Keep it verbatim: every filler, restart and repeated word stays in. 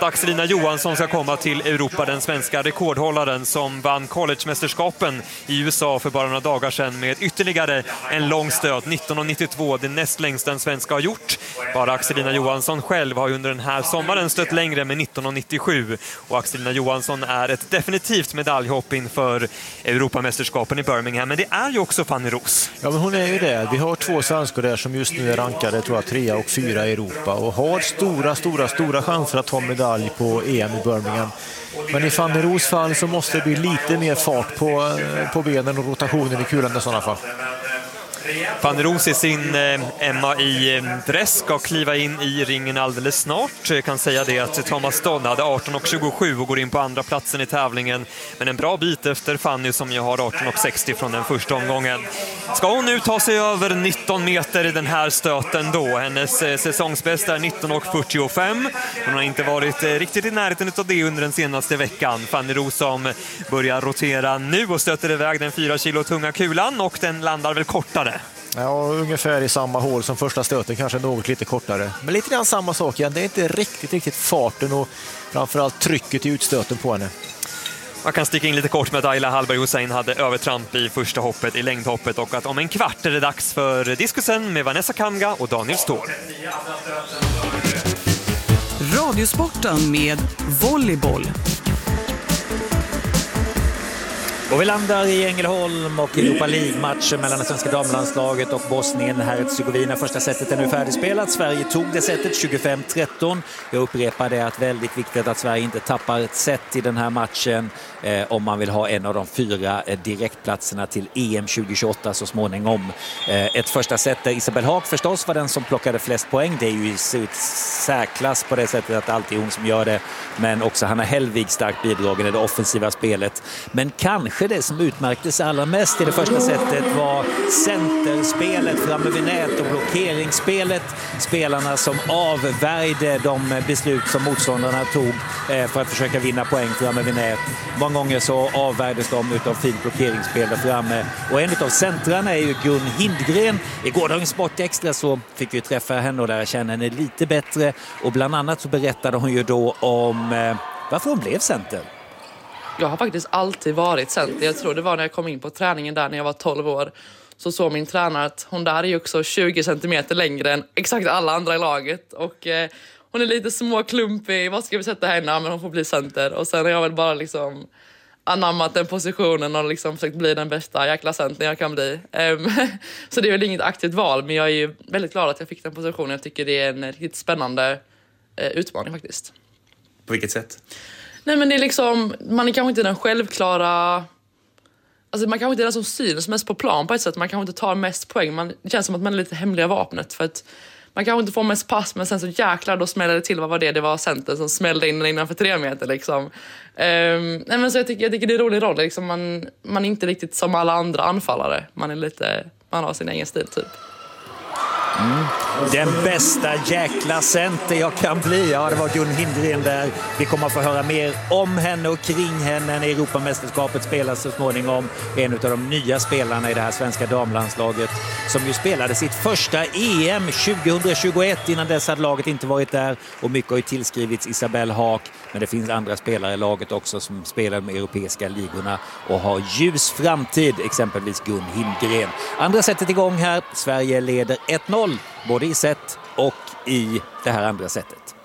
att Axelina Johansson ska komma till Europa, den svenska rekordhållaren som vann collegemästerskapen i U S A för bara några dagar sedan med ytterligare en lång stöt, nitton nittiotvå, det näst längsta en svenska har gjort. Bara Axelina Johansson själv har under den här sommaren stött längre med nitton nittiosju, och Axelina Johansson är ett definitivt medaljhopp inför Europamästerskapen i Birmingham. Men det är ju också Fanny Roos. Ja, men hon är ju det. Vi har två svenskor där som just nu är rankade, tror jag, trea och fyra i Europa och har stora, stora, stora chanser att ta medalj på E M i Birmingham. Men i Fanny Roos fall så måste det bli lite mer fart på, på benen och rotationen i kulan i sådana fall. Fanny Roos i sin eh, Emma i eh, dress ska kliva in i ringen alldeles snart. Jag kan säga det att Thomas Dodd hade arton tjugosju och går in på andra platsen i tävlingen. Men en bra bit efter Fanny som ju har arton sextio från den första omgången. Ska hon nu ta sig över nitton meter i den här stöten då? Hennes eh, säsongsbästa är nitton fyrtiofem. Hon har inte varit eh, riktigt i närheten av det under den senaste veckan. Fanny Roos som börjar rotera nu och stöter iväg den fyra kilo tunga kulan, och den landar väl kortare. Ja, ungefär i samma hål som första stöten, kanske något lite kortare. Men lite grann samma sak igen. Det är inte riktigt, riktigt farten och framförallt trycket i utstöten på henne. Man kan sticka in lite kort med att Ayla Hallberg Hussein hade övertramp i första hoppet, i längdhoppet, och att om en kvart är det dags för diskusen med Vanessa Kamga och Daniel Ståhl. Radiosporten med volleyboll. Och vi landar i Ängelholm och Europa League-matchen mellan det svenska damlandslaget och Bosnien-Herzegovina. Första setet är nu färdigspelat. Sverige tog det setet tjugofem tretton. Jag upprepar det att väldigt viktigt att Sverige inte tappar ett set i den här matchen eh, om man vill ha en av de fyra eh, direktplatserna till E M tjugohundratjugoåtta så småningom. Eh, ett första set där Isabel Haag förstås var den som plockade flest poäng. Det är ju i särklass på det sättet att det alltid är hon som gör det. Men också Hanna Hellvig starkt bidragen i det offensiva spelet. Men kanske det som utmärktes allra mest i det första setet var centerspelet framme vid nät och blockeringsspelet. Spelarna som avvärjde de beslut som motståndarna tog för att försöka vinna poäng framme vid nät. Många gånger så avvärjdes de utav fint blockeringsspel där framme. Och en av centrarna är ju Gun Hindgren. I gårdagens Sport Extra så fick vi träffa henne och lära känna henne lite bättre. Och bland annat så berättade hon ju då om eh, varför hon blev center. Jag har faktiskt alltid varit center. Jag tror det var när jag kom in på träningen där när jag var tolv år. Så såg min tränare att hon där är ju också tjugo centimeter längre än exakt alla andra i laget. Och eh, hon är lite småklumpig. Vad ska vi sätta henne? Men hon får bli center. Och sen har jag väl bara liksom anammat den positionen och liksom försökt bli den bästa jäkla center jag kan bli. Um, så det är väl inget aktivt val. Men jag är ju väldigt glad att jag fick den positionen. Jag tycker det är en riktigt spännande eh, utmaning faktiskt. På vilket sätt? Nej, men det är liksom, man är kanske inte den självklara, alltså man kanske inte är den som syns mest på plan på ett sätt. Man kanske inte tar mest poäng. Man, det känns som att man är lite hemliga vapnet för att man kanske inte får mest pass, men sen så jäklar då smällde det till. Vad var det? Det var center som smällde in innanför tre meter liksom. Um, nej, men så jag tycker, jag tycker det är en rolig roll liksom. man, man är inte riktigt som alla andra anfallare. Man är lite, man har sin egen stil typ. Mm. Den bästa jäkla center jag kan bli. Ja, det var Gun Hindgren där. Vi kommer att få höra mer om henne och kring henne när Europamästerskapet spelas så småningom. En av de nya spelarna i det här svenska damlandslaget som ju spelade sitt första E M tjugohundratjugoett. Innan dess hade laget inte varit där och mycket har ju tillskrivits Isabel Haag. Men det finns andra spelare i laget också som spelar med europeiska ligorna och har ljus framtid, exempelvis Gun Hindgren. Andra sättet igång här. Sverige leder ett noll både i set och i det här andra sättet.